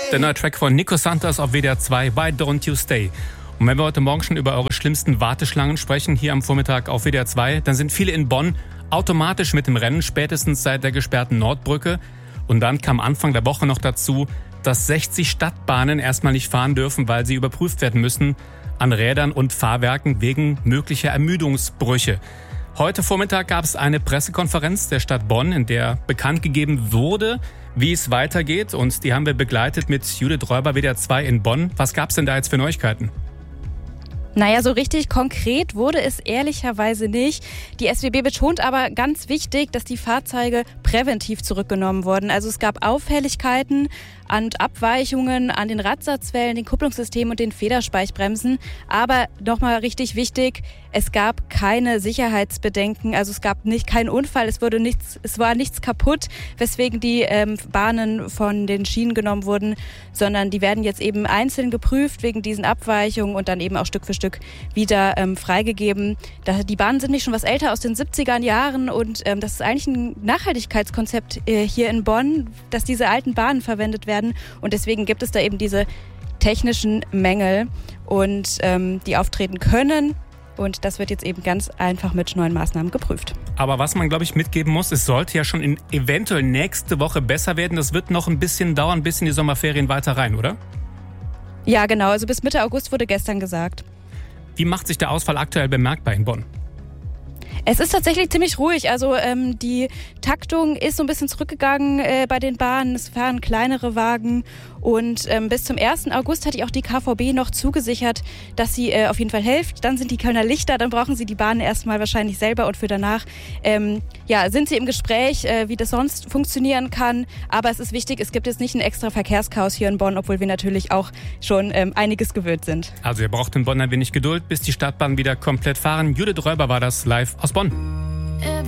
Der neue Track von Nico Santos auf WDR 2, Why Don't You Stay. Und wenn wir heute Morgen schon über eure schlimmsten Warteschlangen sprechen, hier am Vormittag auf WDR 2, dann sind viele in Bonn automatisch mit dem Rennen, spätestens seit der gesperrten Nordbrücke. Und dann kam Anfang der Woche noch dazu, dass 60 Stadtbahnen erstmal nicht fahren dürfen, weil sie überprüft werden müssen an Rädern und Fahrwerken wegen möglicher Ermüdungsbrüche. Heute Vormittag gab es eine Pressekonferenz der Stadt Bonn, in der bekannt gegeben wurde, wie es weitergeht. Und die haben wir begleitet mit Judith Räuber, WDR 2 in Bonn. Was gab es denn da jetzt für Neuigkeiten? Naja, so richtig konkret wurde es ehrlicherweise nicht. Die SWB betont aber ganz wichtig, dass die Fahrzeuge präventiv zurückgenommen wurden. Also es gab Auffälligkeiten und Abweichungen an den Radsatzwellen, den Kupplungssystemen und den Federspeichbremsen. Aber nochmal richtig wichtig, es gab keine Sicherheitsbedenken. Also es gab keinen Unfall, es war nichts kaputt, weswegen die Bahnen von den Schienen genommen wurden, sondern die werden jetzt eben einzeln geprüft wegen diesen Abweichungen und dann eben auch Stück für Stück wieder freigegeben. Die Bahnen sind nicht schon was älter, aus den 70er Jahren, und das ist eigentlich ein Nachhaltigkeitskonzept hier in Bonn, dass diese alten Bahnen verwendet werden, und deswegen gibt es da eben diese technischen Mängel, und die auftreten können, und das wird jetzt eben ganz einfach mit neuen Maßnahmen geprüft. Aber was man, glaube ich, mitgeben muss, es sollte ja schon eventuell nächste Woche besser werden. Das wird noch ein bisschen dauern, bis in die Sommerferien weiter rein, oder? Ja, genau. Also bis Mitte August wurde gestern gesagt. Wie macht sich der Ausfall aktuell bemerkbar in Bonn? Es ist tatsächlich ziemlich ruhig. Also die Taktung ist so ein bisschen zurückgegangen bei den Bahnen. Es fahren kleinere Wagen. Und bis zum 1. August hat auch die KVB noch zugesichert, dass sie auf jeden Fall hilft. Dann sind die Kölner Lichter, dann brauchen sie die Bahnen erstmal wahrscheinlich selber. Und für danach sind sie im Gespräch, wie das sonst funktionieren kann. Aber es ist wichtig, es gibt jetzt nicht ein extra Verkehrschaos hier in Bonn, obwohl wir natürlich auch schon einiges gewöhnt sind. Also ihr braucht in Bonn ein wenig Geduld, bis die Stadtbahnen wieder komplett fahren. Judith Räuber war das live aus Bonn.